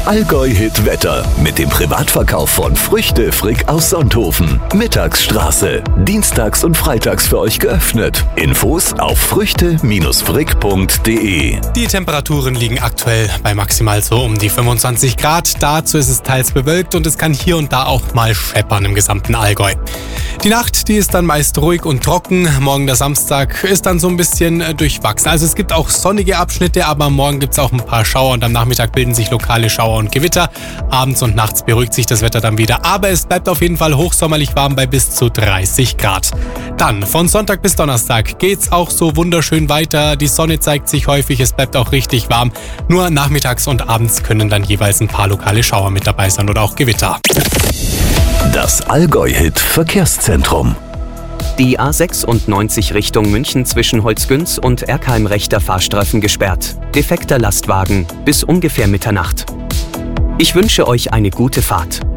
Allgäu-Hit Wetter mit dem Privatverkauf von Früchte Frick aus Sonthofen. Mittagsstraße. Dienstags und freitags für euch geöffnet. Infos auf früchte-frick.de. Die Temperaturen liegen aktuell bei maximal so um die 25 Grad. Dazu ist es teils bewölkt und es kann hier und da auch mal scheppern im gesamten Allgäu. Die Nacht, die ist dann meist ruhig und trocken. Morgen der Samstag ist dann so ein bisschen durchwachsen. Also es gibt auch sonnige Abschnitte, aber morgen gibt es auch ein paar Schauer und am Nachmittag bilden sich lokale Schauer und Gewitter. Abends und nachts beruhigt sich das Wetter dann wieder, aber es bleibt auf jeden Fall hochsommerlich warm bei bis zu 30 Grad. Dann von Sonntag bis Donnerstag geht's auch so wunderschön weiter. Die Sonne zeigt sich häufig, es bleibt auch richtig warm. Nur nachmittags und abends können dann jeweils ein paar lokale Schauer mit dabei sein oder auch Gewitter. Das Allgäu-Hit Verkehrszentrum. Die A96 Richtung München zwischen Holzgünz und Erkheim rechter Fahrstreifen gesperrt. Defekter Lastwagen bis ungefähr Mitternacht. Ich wünsche euch eine gute Fahrt.